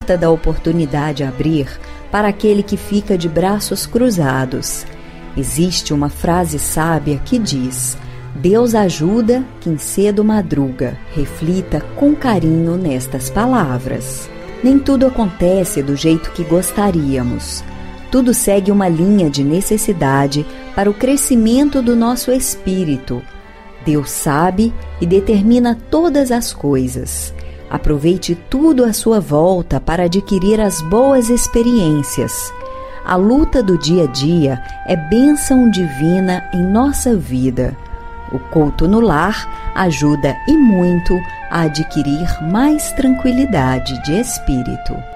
da oportunidade a abrir para aquele que fica de braços cruzados. Existe uma frase sábia que diz: Deus ajuda quem cedo madruga. Reflita com carinho nestas palavras. Nem tudo acontece do jeito que gostaríamos. Tudo segue uma linha de necessidade para o crescimento do nosso espírito. Deus sabe e determina todas as coisas. Aproveite tudo à sua volta para adquirir as boas experiências. A luta do dia a dia é bênção divina em nossa vida. O culto no lar ajuda e muito a adquirir mais tranquilidade de espírito.